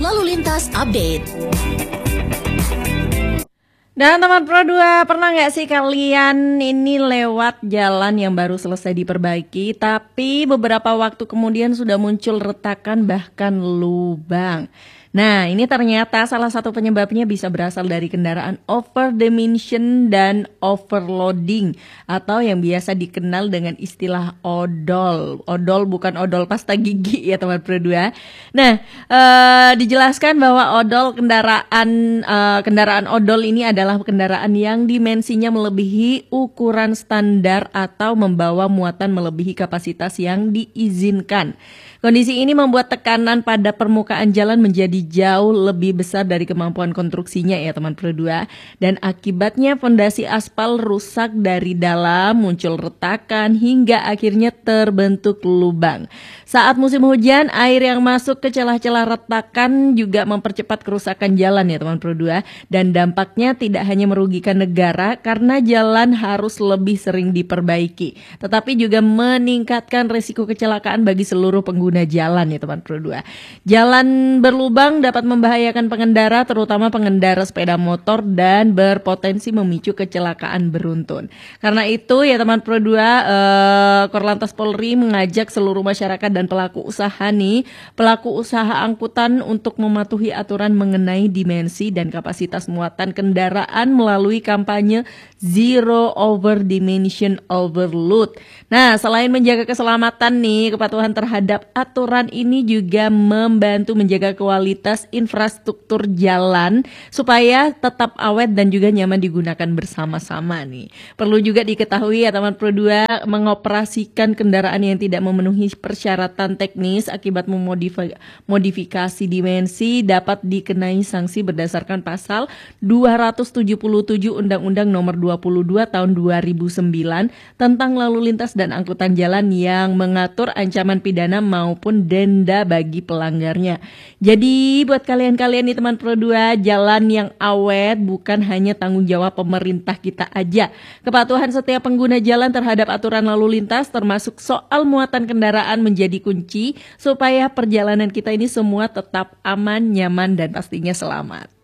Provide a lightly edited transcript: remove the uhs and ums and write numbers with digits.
Lalu Lintas Update. Dan teman Pro 2, pernah nggak sih kalian ini lewat jalan yang baru selesai diperbaiki, tapi beberapa waktu kemudian sudah muncul retakan bahkan lubang? Nah, ini ternyata salah satu penyebabnya bisa berasal dari kendaraan over dimension dan overloading atau yang biasa dikenal dengan istilah odol. Odol bukan odol pasta gigi ya teman Pro 2. Nah, dijelaskan bahwa odol kendaraan odol ini adalah kendaraan yang dimensinya melebihi ukuran standar atau membawa muatan melebihi kapasitas yang diizinkan. Kondisi ini membuat tekanan pada permukaan jalan menjadi jauh lebih besar dari kemampuan konstruksinya ya teman Pro 2. Dan akibatnya fondasi aspal rusak dari dalam, muncul retakan hingga akhirnya terbentuk lubang. Saat musim hujan, air yang masuk ke celah-celah retakan juga mempercepat kerusakan jalan ya teman Pro 2. Dan dampaknya tidak hanya merugikan negara karena jalan harus lebih sering diperbaiki, tetapi juga meningkatkan risiko kecelakaan bagi seluruh pengguna jalan ya teman Pro 2. Jalan berlubang dapat membahayakan pengendara, terutama pengendara sepeda motor, dan berpotensi memicu kecelakaan beruntun. Karena itu ya teman Pro 2, Korlantas Polri mengajak seluruh masyarakat dan pelaku usaha angkutan untuk mematuhi aturan mengenai dimensi dan kapasitas muatan kendaraan melalui kampanye Zero Over Dimension Overload. Nah, selain menjaga keselamatan nih, kepatuhan terhadap aturan ini juga membantu menjaga kualitas infrastruktur jalan supaya tetap awet dan juga nyaman digunakan bersama-sama nih. Perlu juga diketahui ya teman Pro 2, mengoperasikan kendaraan yang tidak memenuhi persyaratan teknis akibat memodifikasi dimensi dapat dikenai sanksi berdasarkan pasal 277 Undang-Undang Nomor 22 Tahun 2009 tentang lalu lintas dan angkutan jalan yang mengatur ancaman pidana maupun denda bagi pelanggarnya. Jadi buat kalian-kalian nih teman Pro 2, jalan yang awet bukan hanya tanggung jawab pemerintah kita aja. Kepatuhan setiap pengguna jalan terhadap aturan lalu lintas termasuk soal muatan kendaraan menjadi kunci supaya perjalanan kita ini semua tetap aman, nyaman, dan pastinya selamat.